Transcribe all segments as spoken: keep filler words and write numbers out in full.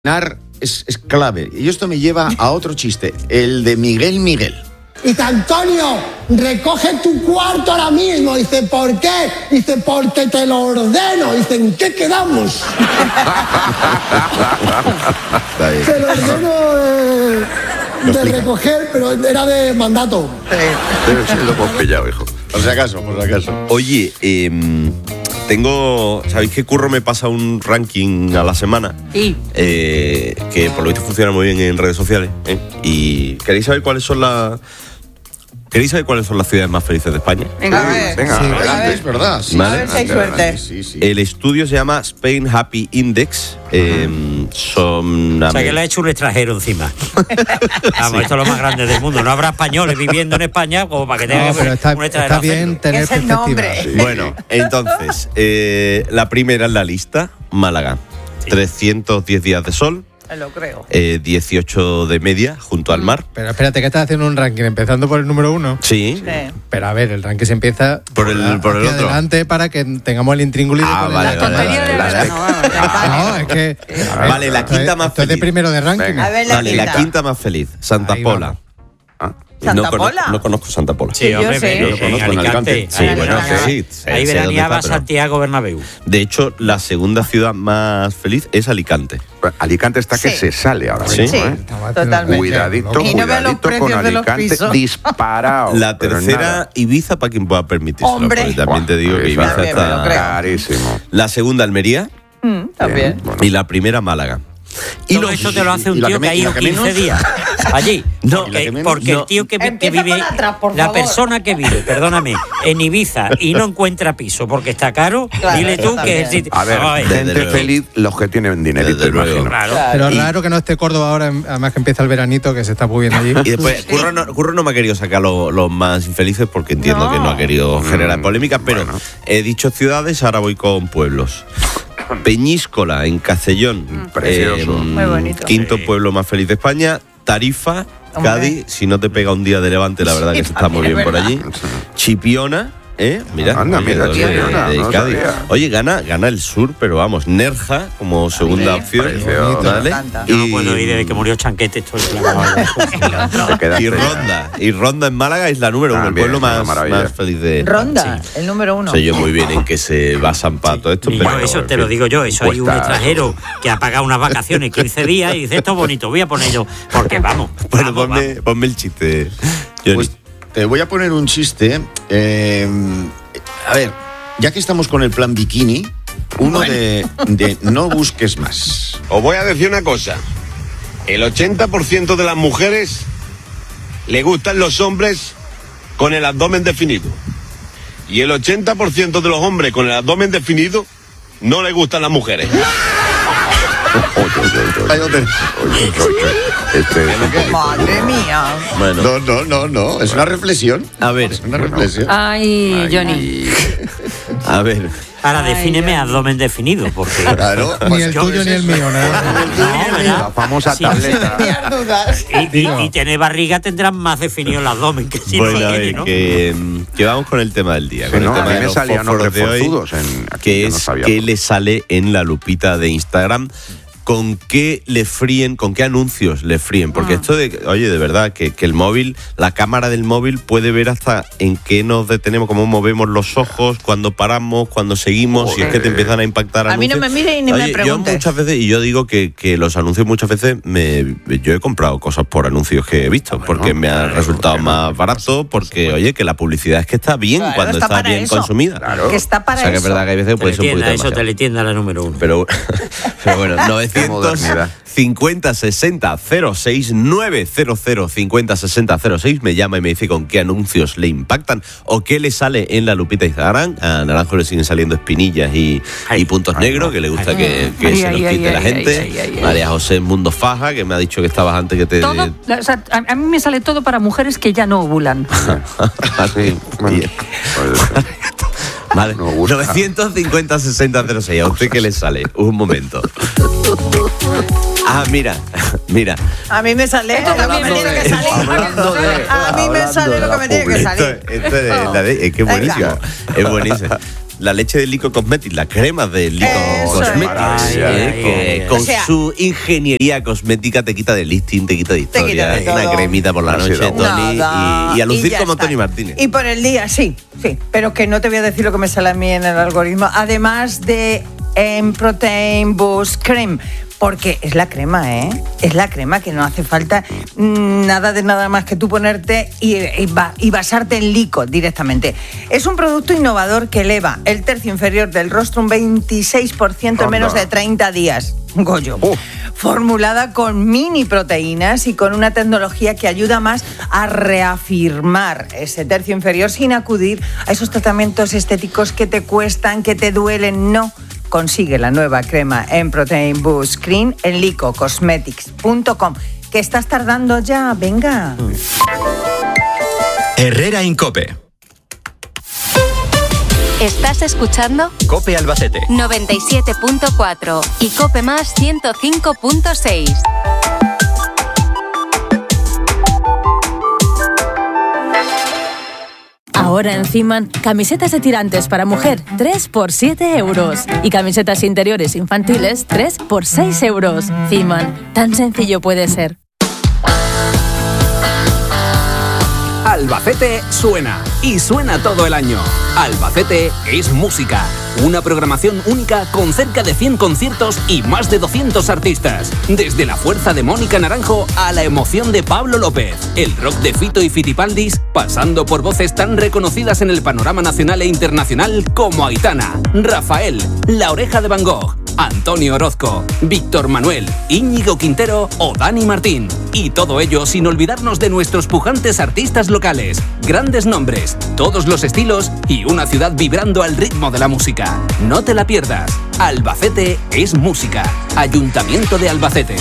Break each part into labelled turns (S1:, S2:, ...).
S1: Es, es clave. Y esto me lleva a otro chiste, el de Miguel Miguel.
S2: Dice, Antonio, recoge tu cuarto ahora mismo. Dice, ¿por qué? Dice, porque te lo ordeno. Dice, ¿en qué quedamos? Se lo ordeno de, de recoger, pero era de mandato.
S3: Pero sí lo hemos pillado, hijo.
S1: Por si acaso, por si acaso.
S4: Oye, eh, tengo... ¿Sabéis que Curro me pasa un ranking a la semana?
S5: Sí.
S4: Eh, que por lo visto funciona muy bien en redes sociales. ¿eh? Y ¿queréis saber cuáles son las... ¿Queréis saber cuáles son las ciudades más felices de España?
S5: Venga, a ver.
S3: Venga,
S1: Sí,
S3: adelante.
S1: es verdad. Sí,
S4: Vale.
S5: A ver si hay suerte.
S1: Sí, sí.
S4: El estudio se llama Spain Happy Index. Eh, son...
S6: O sea, que le ha hecho un extranjero encima. Vamos, sí. Esto es lo más grande del mundo. No habrá españoles viviendo en España como para que tenga
S7: No,
S6: que
S7: pero está,
S6: un extranjero.
S7: está bien tener
S5: Es el
S7: perspectiva.
S5: nombre.
S4: Sí. Bueno, entonces, eh, la primera en la lista, Málaga.
S6: Sí.
S4: trescientos diez días de sol,
S5: Lo creo.
S4: eh, dieciocho de media junto al mar.
S7: Pero espérate, que estás haciendo un ranking empezando por el número uno.
S4: Sí.
S5: Sí.
S7: Pero a ver, el ranking se empieza
S4: Por el- por el
S7: hacia
S4: otro.
S7: adelante para que tengamos el intríngulis de
S4: Ah,
S7: cuál es
S4: vale,
S7: la
S4: vale,
S5: Tontería
S4: vale,
S5: de
S4: vale.
S5: verdad, no, vamos, ya.
S7: No, es que. a ver,
S4: Vale, la
S7: esto es-
S4: quinta más
S7: esto es de
S4: feliz.
S7: primero de ranking.
S3: Venga.
S5: A ver, la
S4: Vale, la
S5: quinta.
S4: quinta más feliz, Santa
S7: Ahí
S4: Pola.
S7: vamos.
S3: Ah,
S5: ¿Santa
S4: no, cono-
S5: Pola?
S4: no conozco Santa Pola.
S6: Sí,
S5: Yo
S6: hombre,
S5: sé.
S6: en,
S5: Yo
S6: en
S1: conozco en
S6: Alicante.
S1: Alicante.
S4: Sí,
S6: Ahí
S4: bueno,
S6: veraneaba-
S4: sí, sé-
S6: ahí
S4: sé dónde
S6: veraneaba
S4: está, pero-
S6: Santiago Bernabéu.
S4: De hecho, la segunda ciudad más feliz es Alicante.
S3: Alicante está que
S5: Sí.
S3: se sale ahora
S4: Sí.
S3: mismo,
S5: Sí,
S3: ¿eh?
S5: totalmente.
S3: Cuidadito,
S5: Y no vean los
S3: cuidadito con
S5: precios de los
S3: Alicante
S5: pisos.
S3: disparado.
S4: La
S3: pero
S4: tercera,
S3: nada.
S4: Ibiza, para quien pueda permitírselo.
S5: Hombre.
S4: Porque también te digo que
S3: Buah,
S4: Ibiza
S5: También me lo
S4: está...
S5: creo.
S3: Carísimo.
S4: La segunda, Almería.
S5: Mm, también.
S3: Bien, bueno.
S4: Y la primera, Málaga.
S6: Y
S4: lo-
S6: todo eso te lo hace un
S1: y la
S6: tío
S1: que
S6: que ha
S1: me- y
S6: ido
S1: la que
S6: quince
S1: menos.
S6: días allí.
S4: No,
S1: y la
S6: eh,
S1: que menos.
S6: porque
S4: No.
S6: el tío que, que
S5: Empieza
S6: vive,
S5: por atrás, por
S6: la
S5: favor.
S6: persona que vive, perdóname, en Ibiza y no encuentra piso porque está caro,
S5: Claro,
S6: dile tú
S5: eso
S6: que...
S5: también.
S6: si-
S3: A ver,
S6: Ay,
S4: Desde
S3: gente
S4: luego.
S3: feliz, los que tienen dinerito,
S4: Desde luego.
S3: imagino.
S6: claro.
S7: Pero es
S4: Y-
S7: raro que no esté Córdoba ahora, además que empieza el veranito, que se está muy bien allí.
S4: Y después, Curro no, Curro no me ha querido sacar lo- los más infelices porque entiendo
S5: No.
S4: que no ha querido generar
S3: Mm,
S4: polémica, pero
S3: bueno.
S4: he dicho ciudades, ahora voy con pueblos. Peñíscola, en Castellón.
S3: Precioso.
S5: Muy bonito.
S4: Quinto
S6: Sí.
S4: pueblo más feliz de España. Tarifa,
S5: Hombre.
S4: Cádiz. Si no te pega un día de levante, la verdad
S5: Sí,
S4: que se está muy
S5: también
S4: bien
S5: es
S4: por
S5: verdad.
S4: allí. Chipiona. ¿Eh? Mira,
S3: Anda,
S4: oye,
S3: mira,
S4: de-
S3: Chipiona,
S4: de
S3: no
S4: Cádiz.
S3: sabía.
S4: Oye, gana, gana el sur, pero vamos, Nerja como segunda
S5: Sí.
S4: opción.
S3: Precioso.
S4: ¿Vale?
S5: Me encanta.
S6: Yo no puedo ir desde que murió Chanquete, estoy clavado.
S3: Te quedaste
S4: Y
S3: ya.
S4: Ronda. Y Ronda en Málaga es la número uno, el
S3: También,
S4: pueblo
S3: es una
S4: más,
S3: maravilla.
S4: más feliz de.
S5: Ronda, el número uno.
S4: Sé yo muy bien en qué se basan para todo esto,
S6: Y
S4: pero.
S6: yo, eso
S4: en
S6: te lo
S4: fin.
S6: digo yo, eso hay un
S3: Cuesta-
S6: extranjero que ha pagado unas vacaciones quince días y dice, esto es bonito, voy a poner yo, porque vamos.
S4: Bueno,
S6: vamos,
S4: ponme,
S6: vamos.
S4: ponme el chiste, Johnny.
S1: Pues te voy a poner un chiste. eh, a ver, ya que estamos con el plan bikini, uno de, de no busques más.
S8: Os voy a decir una cosa. El ochenta por ciento de las mujeres le gustan los hombres con el abdomen definido. Y el ochenta por ciento de los hombres con el abdomen definido no le gustan las mujeres.
S3: Oye, oye, oye,
S1: Ahí lo tenés.
S3: oye, oye, oye. Este es un poquito
S5: Madre
S3: duro.
S5: mía.
S4: Bueno,
S1: No, no, no, no. Es una reflexión.
S4: a ver,
S1: Es una reflexión.
S5: Ay, Johnny.
S4: a ver.
S6: Ahora
S5: Ay,
S6: defíneme
S5: ay.
S6: abdomen definido, porque...
S1: Claro.
S7: Ni
S1: pues
S7: el
S1: yo-
S7: tuyo ni el mío, nada.
S6: No, ¿verdad?
S3: La famosa
S6: Sí.
S3: tableta.
S5: Tenías dudas.
S6: Y, y-
S7: Digo.
S6: y tener barriga tendrán más definido el abdomen que si
S4: Bueno,
S6: no
S4: a
S6: tiene,
S4: ver,
S6: ¿no?
S4: que, que vamos con el tema del día.
S3: Sí,
S4: con
S3: no,
S4: el
S3: a
S4: tema
S3: mí
S4: de
S3: me
S4: los
S3: salían los
S4: fósforos de hoy,
S3: reforzudos en- aquí,
S4: que
S3: yo no
S4: es
S3: sabía
S4: qué
S3: por-
S4: le sale en la lupita de Instagram, con qué le fríen, con qué anuncios le fríen. Porque esto de, oye, de verdad, que, que el móvil, la cámara del móvil puede ver hasta en qué nos detenemos, cómo movemos los ojos, cuando paramos, cuando seguimos, si es que te empiezan a impactar
S5: A mí
S4: anuncios.
S5: no me mires y ni me
S4: Oye,
S5: preguntes.
S4: Yo muchas veces, y yo digo que, que los anuncios muchas veces, me, yo he comprado cosas por anuncios que he visto, porque me ha resultado
S3: ¿por qué no?
S4: más barato, porque, oye, que la publicidad es que está bien
S5: Claro,
S4: cuando
S5: está
S4: está,
S5: para
S4: bien
S5: eso.
S4: consumida.
S3: Claro.
S5: Que está para
S4: O sea, que es
S5: eso.
S4: verdad que hay veces que puede ser un
S6: Teletienda,
S4: poquito
S6: eso,
S4: demasiado.
S6: teletienda la número uno.
S4: Pero, pero bueno, novecientos
S3: modernidad.
S4: cincuenta sesenta cero seis nueve cero cero cincuenta sesenta cero seis me llama y me dice con qué anuncios le impactan o qué le sale en la lupita de Instagram. A Naranjo le siguen saliendo espinillas y,
S6: Ay,
S4: y puntos
S3: ay,
S4: negros,
S3: no.
S4: que le gusta
S6: Ay,
S4: que, que
S5: ay,
S4: se
S5: ay,
S4: los
S5: ay,
S4: quite
S5: ay,
S4: la
S5: ay,
S4: gente.
S5: ay, ay, ay.
S4: María José Mundo Faja, que me ha dicho que estabas antes que te...
S9: Todo, o sea, a, a mí me sale todo para mujeres que ya no ovulan.
S3: Sí, bueno,
S4: Bien.
S3: pues,
S4: Vale,
S3: No gusta.
S4: novecientos cincuenta sesenta cero seis. ¿A usted qué le sale? Un momento. Ah, mira, mira.
S5: A mí me sale lo que me tiene que salir.
S3: hablando de-
S5: A mí me
S3: hablando
S5: sale
S3: de
S5: lo que
S3: la
S5: me tiene que
S3: publicidad.
S4: Esto,
S5: salir.
S4: esto es, la de- es que es
S5: Venga.
S4: buenísima. Es buenísima. la leche de Lico Cosmetics, la crema de Lico
S5: Eso es.
S4: Cosmetics,
S6: Ay,
S4: eh,
S6: ay,
S4: que
S6: ay, ay.
S4: con
S5: O sea-
S4: su ingeniería cosmética te quita de listing, te quita de
S5: Te
S4: historia,
S5: quita de
S4: una
S5: todo.
S4: cremita por la
S3: Así
S4: noche,
S3: da gusto.
S4: Tony,
S5: Nada.
S4: y, y a lucir
S5: ya
S4: como
S5: está.
S4: Tony Martínez.
S5: Y por el día, sí, sí. Pero que no te voy a decir lo que me sale a mí en el algoritmo. Además de en Protein Boost Cream. Porque es la crema, ¿eh? Es la crema, que no hace falta mm, nada de nada más que tú ponerte y, y, ba- y basarte en Lico directamente. Es un producto innovador que eleva el tercio inferior del rostro un veintiséis por ciento en menos de treinta días. Goyo. Formulada con mini proteínas y con una tecnología que ayuda más a reafirmar ese tercio inferior sin acudir a esos tratamientos estéticos que te cuestan, que te duelen. No. Consigue la nueva crema en Protein Boost Cream en lico cosmetics punto com. ¿Que estás tardando ya? Venga.
S10: Herrera Incope.
S11: Estás escuchando
S10: Cope Albacete.
S11: noventa y siete punto cuatro y Cope Más ciento cinco punto seis.
S12: Ahora en Ciman, camisetas de tirantes para mujer, tres por siete euros. Y camisetas interiores infantiles, tres por seis euros. Ciman, tan sencillo puede ser.
S13: Albacete suena, y suena todo el año. Albacete es música, una programación única con cerca de cien conciertos y más de doscientos artistas. Desde la fuerza de Mónica Naranjo a la emoción de Pablo López, el rock de Fito y Fitipaldis, pasando por voces tan reconocidas en el panorama nacional e internacional como Aitana, Rafael, La Oreja de Van Gogh, Antonio Orozco, Víctor Manuel, Íñigo Quintero o Dani Martín. Y todo ello sin olvidarnos de nuestros pujantes artistas locales, grandes nombres, todos los estilos y una ciudad vibrando al ritmo de la música. No te la pierdas. Albacete es música. Ayuntamiento de Albacete.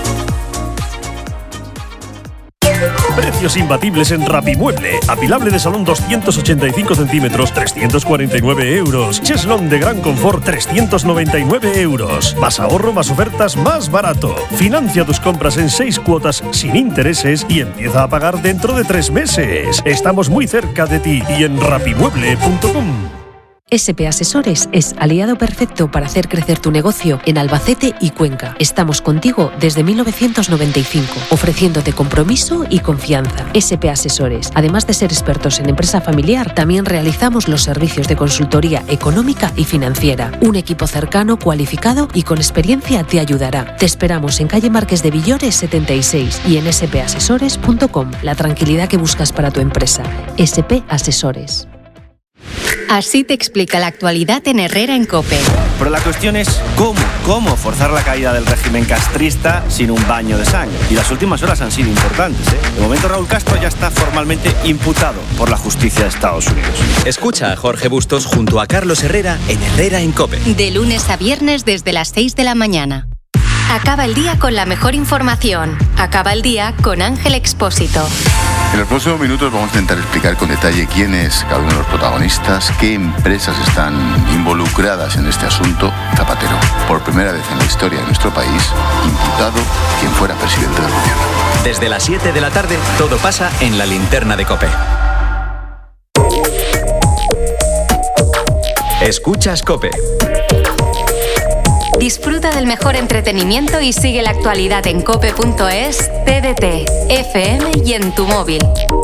S14: Precios imbatibles en Rapimueble. Apilable de salón doscientos ochenta y cinco centímetros, trescientos cuarenta y nueve euros. Cheslón de gran confort, trescientos noventa y nueve euros. Más ahorro, más ofertas, más barato. Financia tus compras en seis cuotas sin intereses y empieza a pagar dentro de tres meses. Estamos muy cerca de ti y en rapimueble punto com.
S15: S P Asesores es aliado perfecto para hacer crecer tu negocio en Albacete y Cuenca. Estamos contigo desde mil novecientos noventa y cinco, ofreciéndote compromiso y confianza. S P Asesores, además de ser expertos en empresa familiar, también realizamos los servicios de consultoría económica y financiera. Un equipo cercano, cualificado y con experiencia te ayudará. Te esperamos en calle Marqués de Villores setenta y seis y en s p asesores punto com. La tranquilidad que buscas para tu empresa. S P Asesores.
S11: Así te explica la actualidad en Herrera en COPE.
S16: Pero la cuestión es cómo, cómo forzar la caída del régimen castrista sin un baño de sangre. Y las últimas horas han sido importantes, ¿eh? De momento Raúl Castro ya está formalmente imputado por la justicia de Estados Unidos.
S10: Escucha a Jorge Bustos junto a Carlos Herrera en Herrera en COPE.
S11: De lunes a viernes desde las seis de la mañana. Acaba el día con la mejor información. Acaba el día con Ángel Expósito.
S17: En los próximos minutos vamos a intentar explicar con detalle quién es cada uno de los protagonistas, qué empresas están involucradas en este asunto. Zapatero, por primera vez en la historia de nuestro país, imputado quien fuera presidente del gobierno.
S10: Desde las siete de la tarde, todo pasa en la linterna de COPE. Escuchas COPE.
S11: Disfruta del mejor entretenimiento y sigue la actualidad en cope punto es, T D T, F M y en tu móvil.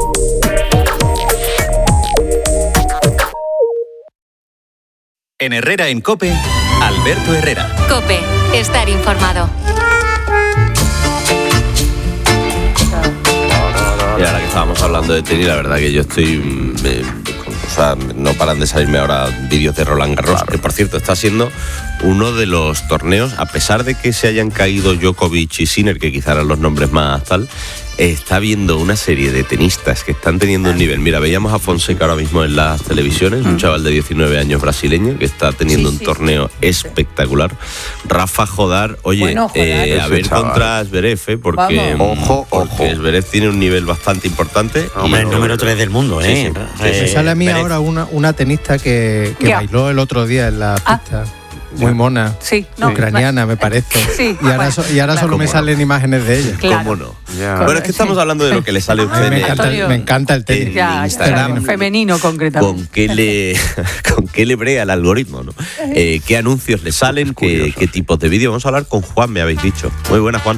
S10: En Herrera en COPE, Alberto Herrera.
S11: COPE, estar informado.
S4: Y ahora que estábamos hablando de tenis, la verdad que yo estoy... Eh, o sea, no paran de salirme ahora vídeos de Roland Garros, claro. Que por cierto está siendo uno de los torneos, a pesar de que se hayan caído Djokovic y Sinner, que quizá eran los nombres más tal, está viendo una serie de tenistas que están teniendo un nivel. Mira, veíamos a Fonseca ahora mismo en las televisiones, un chaval de diecinueve años brasileño que está teniendo sí, un sí, torneo sí, espectacular. Rafa Jodar, oye, bueno, eh, a ver chaval. Contra Zverev, ¿eh? porque, ojo, porque ojo. Zverev tiene un nivel bastante importante.
S6: Hombre, el número tres del mundo, ¿eh?
S7: Sí, sí. Eh, Me sale a mí Zverev. ahora una, una tenista que, que bailó el otro día en la pista. Ah. muy mona.
S9: Sí, no,
S7: ucraniana, me parece.
S9: Sí,
S7: y ahora,
S9: bueno,
S7: so, y ahora
S9: claro.
S7: solo me salen imágenes de ella.
S9: Claro.
S4: ¿Cómo no?
S3: Ya.
S4: Bueno, es que estamos hablando de lo que le sale a usted
S7: Ay, me,
S4: en-
S7: encanta el, me encanta el tenis.
S4: en
S9: Ya,
S4: Instagram.
S9: femenino concretamente.
S4: Con qué le con qué le brega el algoritmo, ¿no? Eh, qué anuncios le salen, qué, qué tipos de vídeos. Vamos a hablar con Juan, me habéis dicho. Muy buenas, Juan.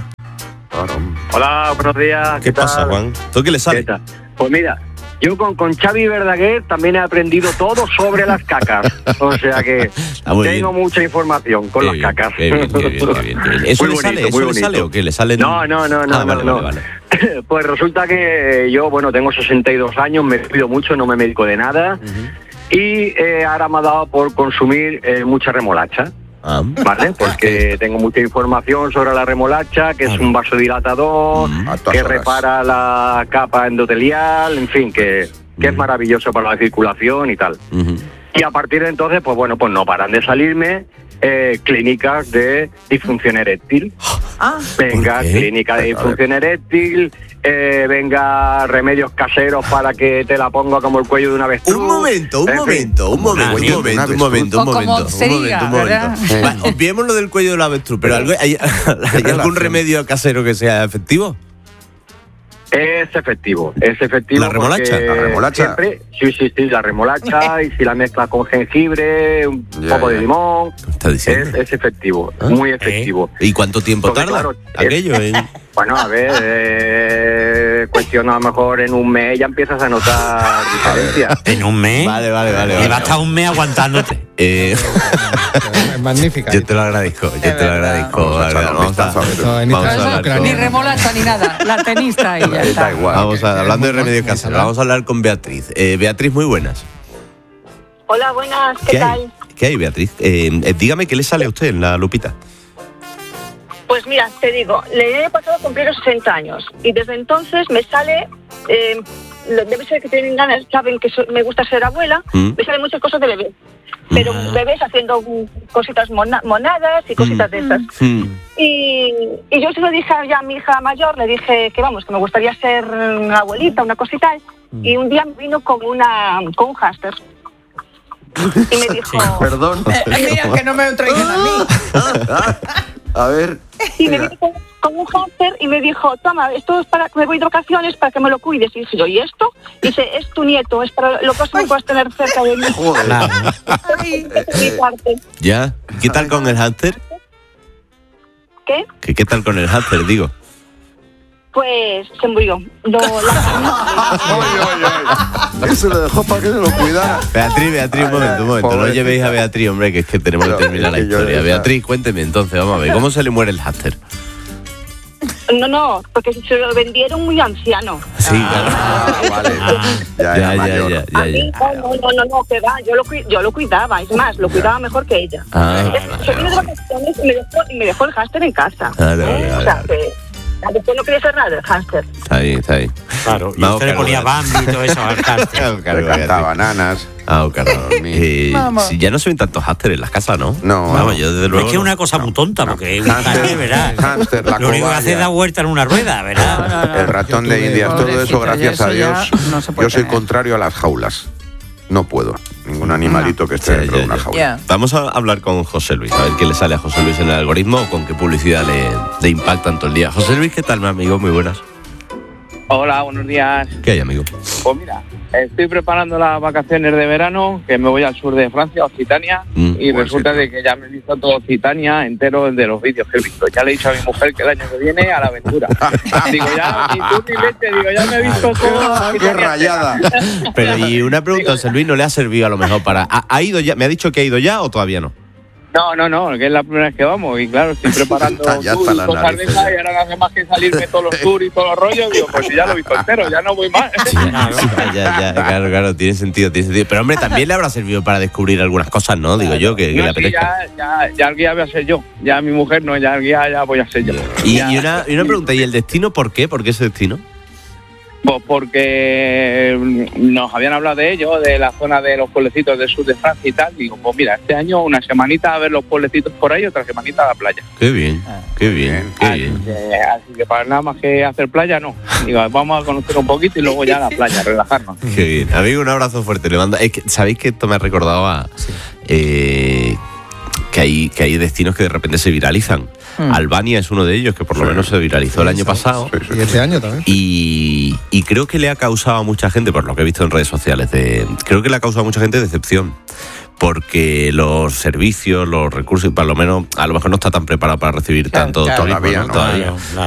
S18: Hola, buenos días.
S4: ¿Qué, ¿Qué pasa,
S18: tal?
S4: Juan? ¿Tú qué le sale?
S18: ¿Qué tal? Pues mira, yo con, con Xavi Verdaguer también he aprendido todo sobre las cacas. O sea que tengo
S4: bien.
S18: mucha información con
S4: Qué
S18: las
S4: bien,
S18: cacas.
S4: qué bien, qué bien, qué bien, qué bien. ¿Eso
S18: Muy
S4: le sale?
S18: bonito,
S4: ¿Eso
S18: muy
S4: le sale
S18: bonito.
S4: o qué? ¿Le sale?
S18: No, no, no, no,
S4: Ah, vale,
S18: no,
S4: vale,
S18: no.
S4: vale.
S18: Pues resulta que yo, bueno, tengo sesenta y dos años, me cuido mucho, no me medico de nada. Y eh, ahora me ha dado por consumir eh, mucha remolacha.
S4: Ah.
S18: ¿Vale? Porque tengo mucha información sobre la remolacha, que es un vasodilatador, que repara la capa endotelial, en fin, que, que es maravilloso para la circulación y tal. Y a partir de entonces, pues bueno, pues no paran de salirme eh, clínicas de disfunción eréctil.
S5: Ah.
S18: Venga, clínica de disfunción eréctil, eh, venga, remedios caseros para que te la ponga como el cuello de una avestruz.
S4: Un momento, un
S18: En fin.
S4: momento, un momento, un momento, un momento, un
S5: O como
S4: momento,
S5: se
S4: un
S5: diga,
S4: momento, un
S5: ¿verdad?
S4: momento. Va, obviemos lo del cuello del avestruz, pero ¿algo- ¿hay, hay algún remedio casero que sea efectivo?
S18: Es efectivo, es efectivo.
S4: ¿La remolacha?
S18: porque
S4: ¿La remolacha?
S18: Siempre, sí, sí, sí, la remolacha, y si la mezclas con jengibre, un
S4: Ya,
S18: poco
S4: ya.
S18: de limón,
S4: está diciendo?
S18: es, es efectivo,
S4: ¿Ah?
S18: muy efectivo.
S4: ¿Y cuánto tiempo
S18: Porque,
S4: tarda
S18: claro,
S4: aquello?
S18: es-
S4: en-
S18: Bueno, a ver, eh, cuestión a lo mejor en un mes ya empiezas a notar diferencias.
S6: ¿En un mes?
S4: Vale, vale, vale.
S6: Y
S4: vale.
S6: va a estar un mes aguantándote.
S4: Eh,
S7: Es magnífica.
S4: yo te lo agradezco, yo te lo agradezco.
S3: Vamos a echarle un
S4: Vamos a,
S3: vistazo a ver.
S7: Eso, en
S4: vamos a
S7: Instagram,
S4: hablar con-
S9: Ni remolacha ni nada. La tenista y ya está.
S3: Da igual.
S4: Vamos a, hablando de
S7: muy
S4: remedios
S7: buena,
S4: caseros,
S7: ¿no?
S4: vamos a hablar con Beatriz. Eh, Beatriz, muy buenas.
S19: Hola, buenas, ¿qué,
S4: ¿Qué
S19: tal?
S4: hay? ¿Qué hay, Beatriz? Eh, eh, dígame, ¿qué le sale a usted en la lupita?
S19: Pues mira, te digo, le he pasado a cumplir los sesenta años y desde entonces me sale, eh, lo- debe ser que tienen ganas, saben que so- me gusta ser abuela,
S4: Mm.
S19: me salen muchas cosas de bebé. Pero bebés haciendo mm, cositas mona- monadas y cositas de esas. Y, y yo se lo dije ya a mi hija mayor, le dije que vamos, que me gustaría ser una abuelita, una cosita. Y un día me vino con, una, con un hámster. Y me dijo...
S3: Perdón.
S5: Eh, mira que no me lo traigan a mí.
S3: A ver.
S19: Y me vino con, con un hámster y me dijo, toma, esto es para que me voy de vacaciones para que me lo cuides. Y dije yo, ¿y esto? Y dice, es tu nieto, es para lo próximo que puedas tener cerca de mí. Mi parte.
S4: ¿Ya? ¿Qué tal con el hámster?
S19: ¿Qué?
S4: ¿Qué, ¿Qué tal con el hámster, digo?
S19: Pues se murió. Lo, la-
S3: Eso lo dejó para que se lo cuidara.
S4: Beatriz, Beatriz, un momento, un momento. No
S3: pobrecita.
S4: llevéis a Beatriz, hombre, que es que tenemos que
S3: Pero
S4: terminar la
S3: es que yo
S4: historia.
S3: esa-
S4: Beatriz, cuénteme entonces, vamos a ver, ¿cómo se le muere el hámster?
S19: no, no, porque se lo vendieron muy anciano.
S4: Sí, claro.
S3: Ah, vale. Ya,
S4: Ya,
S3: era
S4: ya,
S3: mayor.
S4: ya,
S19: A
S4: ya,
S19: mí,
S4: ya.
S19: no, no, no, no, que va, yo lo, cui- yo lo cuidaba, es más, lo cuidaba mejor que ella.
S4: Ah,
S19: Se vino de vacaciones y me dejó, y me dejó el hámster en casa.
S4: Vale, vale,
S19: O
S4: vale,
S19: sea,
S4: vale.
S19: que después no quería hacer nada del hámster.
S4: Está bien, está bien.
S6: Claro, y
S4: Vamos,
S6: usted le
S4: Carlos,
S6: ponía
S4: Beatriz.
S6: Bambi y todo eso al hámster.
S4: Vamos,
S3: Le
S4: Carlos,
S3: cantaba
S4: Beatriz.
S3: bananas.
S4: Ah, oh, Carlos. Eh,
S5: Vamos.
S4: si ya no se ven tantos hámsters en las casas, ¿no?
S3: No.
S4: Vamos, yo desde
S6: Es
S4: luego.
S6: que es
S4: no.
S6: una cosa muy tonta, porque es un
S3: Hámster,
S6: hámster, ¿verdad?
S3: hámster, la
S6: Lo único que
S3: cobaya.
S6: hace es dar vuelta en una rueda, ¿verdad?
S3: El ratón
S7: Yo
S3: de
S7: tuve-
S3: Indias, todo eso,
S5: Pobrecito,
S3: gracias
S5: ya
S3: a
S5: eso ya
S3: Dios.
S5: no se puede
S3: Yo soy
S5: tener.
S3: contrario a las jaulas. No puedo. Ningún animalito que esté
S4: Ya,
S3: dentro
S4: ya,
S3: de una
S4: ya.
S3: jaula.
S5: Ya.
S4: Vamos a hablar con José Luis, a ver qué le sale a José Luis en el algoritmo o con qué publicidad le, le impacta todo el día. José Luis, ¿qué tal, mi amigo? Muy buenas.
S20: Hola, buenos días.
S4: ¿Qué hay, amigo?
S20: Pues mira, estoy preparando las vacaciones de verano, que me voy al sur de Francia, a Occitania,
S4: Mm,
S20: y
S3: buen
S20: resulta
S3: sitio.
S20: de que ya me he visto todo Occitania entero de los vídeos que he visto. Ya le he dicho a mi mujer que el año que viene a la aventura. Digo, ya, ni tú ni leche, digo, ya me he visto todo.
S3: ¡Qué rayada!
S4: Pero, y una pregunta, José Luis, ¿no le ha servido a lo mejor para. ¿Ha, ha ido ya? ¿Me ha dicho que ha ido ya o todavía no?
S20: No, no, no, que es la primera vez que vamos, y claro, estoy preparando
S3: Está ya
S20: tours
S3: hasta
S20: y
S3: las
S20: cosas de
S3: narices,
S20: esas,
S3: ya.
S20: y ahora no hace más que salirme todos los tours y todos los rollos, digo, pues si ya lo he visto entero, ya no voy más.
S4: Ya, ya, ya, claro, claro, tiene sentido, tiene sentido. Pero, hombre, también le habrá servido para descubrir algunas cosas, ¿no? Digo yo, que, que
S20: No,
S4: le
S20: sí,
S4: apetezca.
S20: ya, ya, ya el guía voy a ser yo, ya mi mujer no, ya el guía ya voy a ser yo.
S4: Y,
S20: Ya.
S4: y una, y una pregunta, ¿y el destino por qué? ¿Por qué ese destino?
S20: Pues porque mm, nos habían hablado de ello, de la zona de los pueblecitos del sur de Francia y tal. Digo, pues mira, este año una semanita a ver los pueblecitos por ahí, otra semanita a la playa.
S4: Qué bien, qué bien, qué
S20: Así
S4: bien.
S20: que, así que para nada más que hacer playa, no. Digo, vamos a conocer un poquito y luego ya a la playa, relajarnos.
S4: Qué bien. Amigo, un abrazo fuerte. Le manda. Es que, ¿sabéis que esto me ha recordado a. Eh, que hay, que hay destinos que de repente se viralizan. Mm. Albania es uno de ellos, que por lo sí. menos se viralizó sí, el año sí, pasado.
S7: Sí, sí, y este año también.
S4: Y, y creo que le ha causado a mucha gente, por lo que he visto en redes sociales, de, creo que le ha causado a mucha gente decepción. Porque los servicios, los recursos, por lo menos, a lo mejor no está tan preparado para recibir claro, tanto
S3: claro,
S4: turismo,
S3: todavía,
S4: ¿no?
S3: ¿no?
S4: Todavía.
S6: Claro, claro.